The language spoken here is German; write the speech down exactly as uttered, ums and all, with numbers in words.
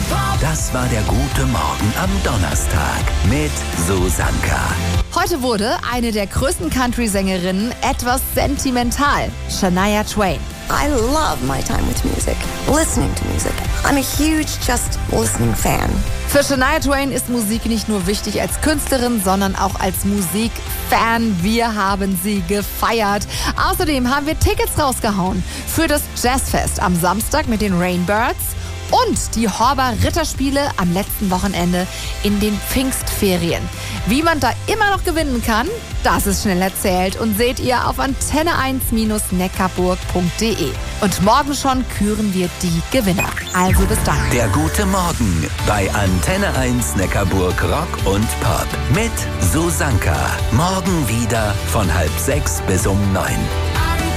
Das war der gute Morgen am Donnerstag mit Susanka. Heute wurde eine der größten Country-Sängerinnen etwas sentimental. Shania Twain. I love my time with music, listening to music. I'm a huge just listening fan. Für Shania Twain ist Musik nicht nur wichtig als Künstlerin, sondern auch als Musikfan. Wir haben sie gefeiert. Außerdem haben wir Tickets rausgehauen für das Jazzfest am Samstag mit den Rainbirds und die Horber Ritterspiele am letzten Wochenende in den Pfingstferien. Wie man da immer noch gewinnen kann, das ist schnell erzählt und seht ihr auf antenne eins Neckarburg punkt de. Und morgen schon küren wir die Gewinner. Also bis dann. Der gute Morgen bei Antenne eins Neckarburg Rock und Pop mit Susanka. Morgen wieder von halb sechs bis um neun.